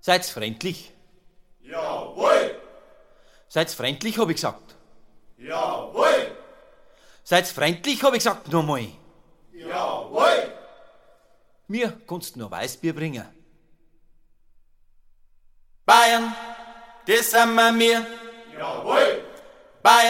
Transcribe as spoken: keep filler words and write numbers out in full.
Seid's freundlich? Jawohl! Seid's freundlich, hab ich gesagt. Jawohl! Seid's freundlich, hab ich gesagt, nochmal. Jawohl! Mir kannst du noch Weißbier bringen. Bayern, das sind wir mir. Jawohl! Bayern.